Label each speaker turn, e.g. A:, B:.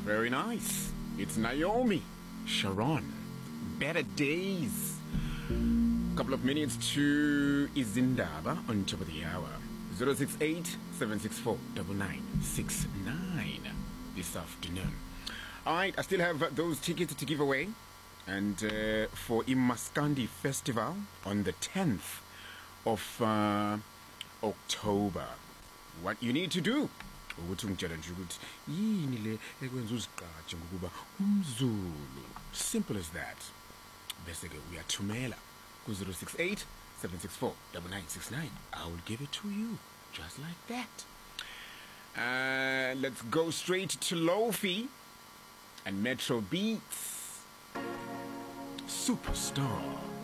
A: Very nice. It's Naomi, Sharon, Better Days. Couple of minutes to Izindaba on top of the hour. 068-764-9969 this afternoon. Alright, I still have those tickets to give away. And for Imaskandi Festival on the 10th of October. What you need to do, simple as that. Basically, we are Tumela. 068-764-9969. I will give it to you just like that. Let's go straight to Lofi and Metro Beats. Superstar.